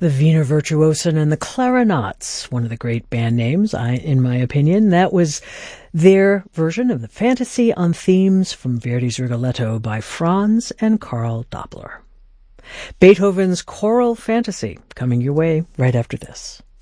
The Wiener Virtuosen and the Clarinets, one of the great band names, in my opinion. That was their version of the Fantasy on Themes from Verdi's Rigoletto by Franz and Karl Doppler. Beethoven's Choral Fantasy coming your way right after this.